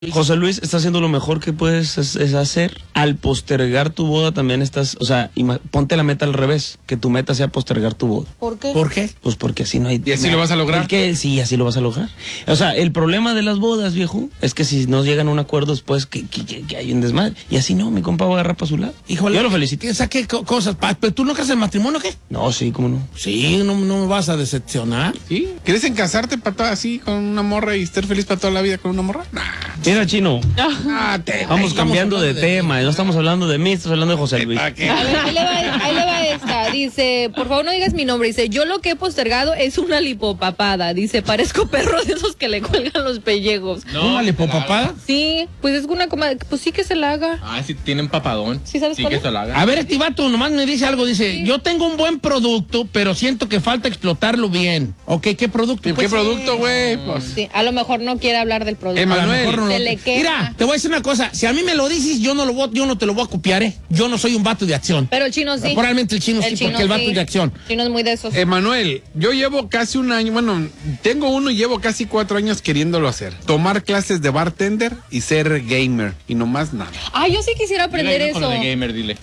José Luis, está haciendo lo mejor que puedes hacer. Al postergar tu boda también estás, o sea, ponte la meta al revés, que tu meta sea postergar tu boda. ¿Por qué? ¿Por qué? Pues porque así no hay... ¿Y así lo vas a lograr? Sí, así lo vas a lograr. O sea, el problema de las bodas, viejo, es que si no llegan a un acuerdo después, que hay un desmadre. Y así no, mi compa va a agarrar para su lado. Híjole, yo lo felicito. ¿Qué cosas? ¿Pero tú no crees en matrimonio o qué? No, sí, cómo no. Sí, no me vas a decepcionar. ¿Sí? ¿Quieres casarte para toda así con una morra y estar feliz para toda la vida con una morra? Nah. Mira, Chino, vamos cambiando de tema, no estamos hablando de mí, estamos hablando de José Luis. A ver, ahí le va esta. Dice, por favor no digas mi nombre. Dice, yo lo que he postergado es una lipopapada. Dice, parezco perro de esos que le cuelgan los pellejos. No, ¿una lipopapada? Sí, pues es una coma, pues sí que se la haga. Ah, sí tienen papadón. ¿Sí sabes cuál que es? se la haga. A ver, este vato nomás me dice algo, dice, Sí. yo tengo un buen producto, pero siento que falta explotarlo bien. Ok, ¿qué producto? ¿Qué Pues, producto, güey? Pues, Sí, a lo mejor no quiere hablar del producto. a lo Emanuel. mejor no Se lo- le quema. Mira, te voy a decir una cosa, si a mí me lo dices, yo no te lo voy a copiar, ¿eh? Yo no soy un vato de acción. Pero el chino sí. Probablemente el chino sí, porque el vato es de acción. El chino es muy de esos. Emanuel, yo llevo casi un año, bueno, tengo uno y llevo casi 4 años queriéndolo hacer. Tomar clases de bartender y ser gamer. Y no más nada. Ah, yo sí quisiera aprender Dile eso. con lo de gamer, dile.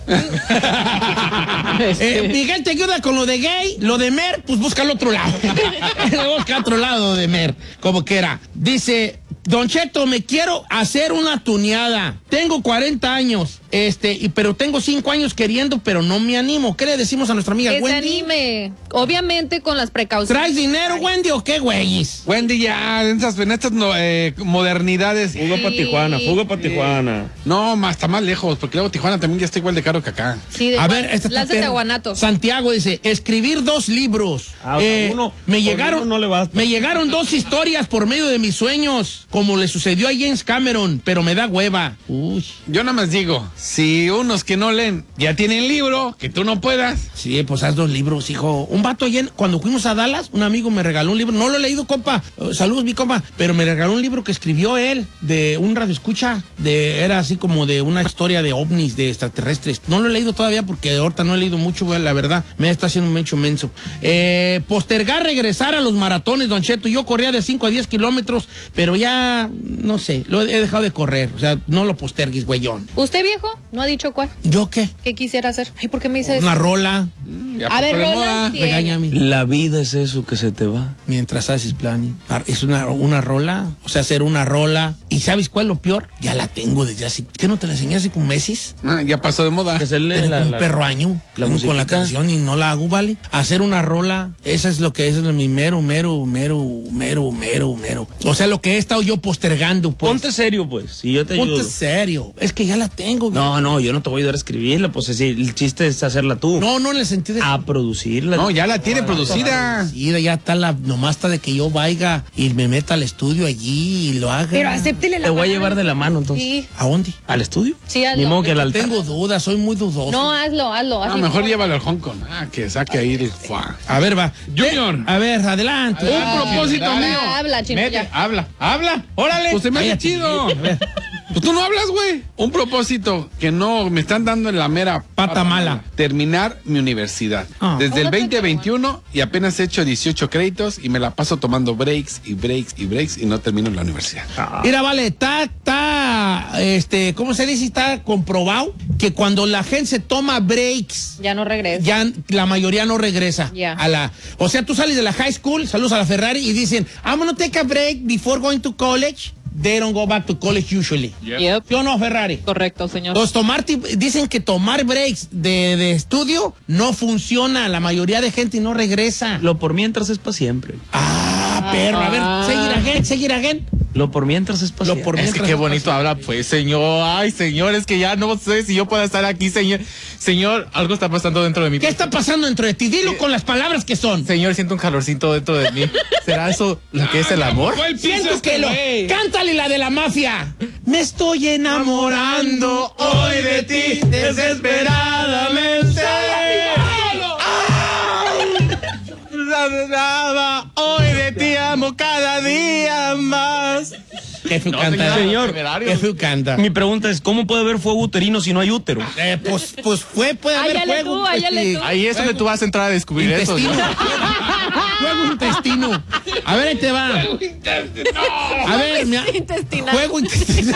Miguel te ayuda con lo de gay, lo de mer, pues busca al otro lado. Busca otro lado de mer, como quiera. Dice, Don Cheto, me quiero hacer una tuneada. Tengo 40 años, pero tengo 5 años queriendo, pero no me animo. ¿Qué le decimos a nuestra amiga Que se Wendy? anime. Obviamente con las precauciones. ¿Traes dinero, Wendy, o qué, güeyes? Wendy, ya, en estas modernidades. Fuga para Tijuana, fuga para Tijuana. No, está más lejos, porque luego Tijuana también ya está igual de caro que acá. Sí, de A ver, esta las de Guanato. Santiago dice, escribir 2 libros. O sea, uno no le basta. Me llegaron 2 historias por medio de mis sueños, como le sucedió a James Cameron, pero me da hueva. Uy. Yo nada más digo, si unos que no leen ya tienen libro, que tú no puedas. Sí, pues haz 2 libros, hijo. Un vato ayer, cuando fuimos a Dallas, un amigo me regaló un libro. No lo he leído, compa. Saludos, mi compa. Pero me regaló un libro que escribió él, de un radioescucha. Era así como de una historia de ovnis, de extraterrestres. No lo he leído todavía porque ahorita no he leído mucho, güey, la verdad. Me está haciendo mucho menso. Postergar regresar a los maratones, Don Cheto. Yo corría de 5 a 10 kilómetros, pero ya, no sé, lo he dejado de correr. O sea, no lo postergues, güeyón. ¿Usted, viejo? ¿No ha dicho cuál? ¿Yo qué? ¿Qué quisiera hacer? Ay, ¿por qué me dice eso? Una rola. Ya A ver, poco de Roland, moda. sí. Regaña a mí. La vida es eso que se te va. Mientras haces planning. Es una rola. O sea, hacer una rola. ¿Y sabes cuál es lo peor? Ya la tengo desde hace... ¿Qué no te la enseñé hace como meses? Ya pasó de moda. Que se lee Tengo un la perro año. la Vengo con la musiquita. canción y no la hago, ¿vale? Hacer una rola. Esa es mi mero. O sea, lo que he estado yo postergando, pues. Ponte serio, pues, y yo te ayudo. Ponte serio. Es que ya la tengo. güey. No, yo no te voy a ayudar a escribirla, pues el chiste es hacerla tú. No, en el sentido de... A producirla. No, ya la tiene producida. Sí, ya está nomás está de que yo vaya y me meta al estudio allí y lo haga. Pero acéptele la Te voy a mano. llevar de la mano, entonces. Sí. ¿A dónde? ¿Al estudio? Sí, hazlo. Ni modo que al altar. Tengo dudas, soy muy dudoso. No, hazlo. No, así mejor como- llévalo al Hong Kong. Que saque ahí el... ¡Fua! A ver, va. Junior. A ver, adelante. Un propósito dale. mío. Habla, chino, Mete, ya. habla, órale. Pues se me hace Cállate, chido. a ver. Pues tú no hablas, güey. Un propósito que no me están dando en la mera Pata mala. Terminar mi universidad. Ah. Desde el ¿Cómo te 2021 y apenas he hecho 18 créditos y me la paso tomando breaks y no termino la universidad. Mira, vale, está, ¿cómo se dice? Está comprobado que cuando la gente se toma breaks, Ya no regresa. ya la mayoría no regresa Ya. o sea, tú sales de la high school, saludos a la Ferrari y dicen, I'm gonna take a break before going to college. They don't go back to college usually. Yep. ¿Sí o no, Ferrari? Correcto, señor. Entonces, dicen que tomar breaks de estudio no funciona. La mayoría de gente no regresa. Lo por mientras es para siempre. Perro. A ver, seguir again. Lo por mientras es para Lo siempre. por Es que mientras qué bonito habla, pues, señor. Ay, señor, es que ya no sé si yo puedo estar aquí, señor. Señor, algo está pasando dentro de mí. ¿Qué está pasando dentro de ti? Dilo con las palabras que son. Señor, siento un calorcito dentro de mí. ¿Será eso lo que es el amor? Siento que lo... Cántale la de la mafia. Me estoy enamorando hoy de ti desesperadamente. Hoy de ti amo cada día más. Qué feo No, canta. señor. Qué feo canta. Mi pregunta es, ¿cómo puede haber fuego uterino si no hay útero? Puede haber Áyale fuego. tú, áyale tú. Ahí es donde tú vas a entrar a descubrir eso. Intestino. ¿no? Juego intestino. A ver, ahí te va. A ver, Intestinal. juego intestinal.